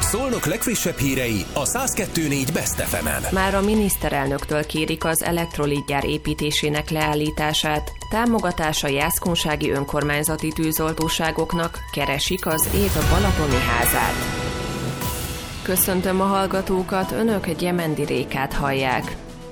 Szolnok legfrissebb hírei a 102.4 Best FM-en. Már a miniszterelnöktől kérik az elektrolitgyár építésének leállítását. Támogatása jászkunsági önkormányzati tűzoltóságoknak, keresik az év balatoni házát. Köszöntöm a hallgatókat, önök Gyemendi Rékát hallják.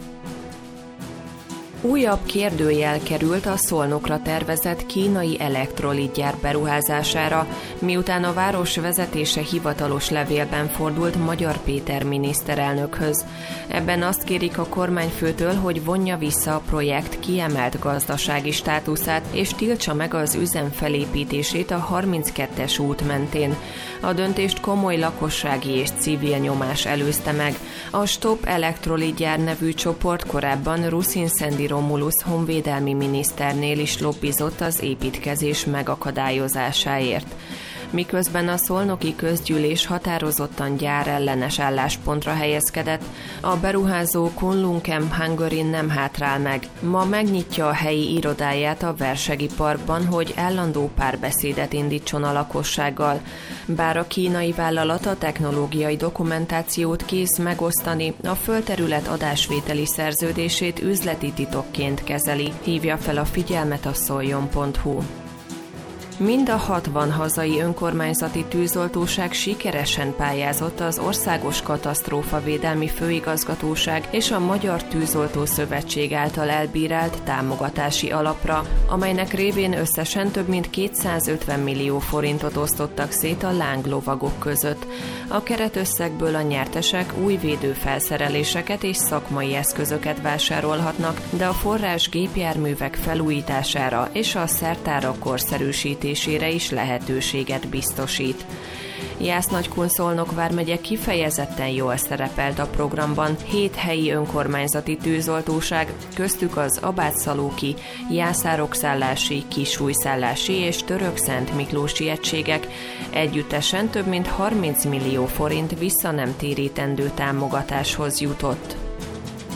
Újabb kérdőjel került a Szolnokra tervezett kínai elektrolitgyár beruházására, miután a város vezetése hivatalos levélben fordult Magyar Péter miniszterelnökhöz. Ebben azt kérik a kormányfőtől, hogy vonja vissza a projekt kiemelt gazdasági státuszát, és tiltsa meg az üzem felépítését a 32-es út mentén. A döntést komoly lakossági és civil nyomás előzte meg. A Stop Elektrolitgyár nevű csoport korábban Ruszin Szendi Romulusz honvédelmi miniszternél is lobbizott az építkezés megakadályozásáért. Miközben a szolnoki közgyűlés határozottan gyárellenes álláspontra helyezkedett, a beruházó Kunlunkem Hungary nem hátrál meg. Ma megnyitja a helyi irodáját a Versegi Parkban, hogy állandó párbeszédet indítson a lakossággal. Bár a kínai vállalat a technológiai dokumentációt kész megosztani, a földterület adásvételi szerződését üzleti titokként kezeli, hívja fel a figyelmet a szoljon.hu. Mind a 60 hazai önkormányzati tűzoltóság sikeresen pályázott az Országos Katasztrófavédelmi Főigazgatóság és a Magyar Tűzoltó Szövetség által elbírált támogatási alapra, amelynek révén összesen több mint 250 millió forintot osztottak szét a lánglovagok között. A keretösszegből a nyertesek új védőfelszereléseket és szakmai eszközöket vásárolhatnak, de a forrás gépjárművek felújítására és a szertárak korszerűsítésére is lehetőséget biztosít. Jász-Nagykun-Szolnok vármegye kifejezetten jól szerepelt a programban. 7 helyi önkormányzati tűzoltóság, köztük az Abátszalóki, Jászárokszállási, Kisújszállási és Törökszent Miklósi egységek együttesen több mint 30 millió forint visszanemtérítendő támogatáshoz jutott.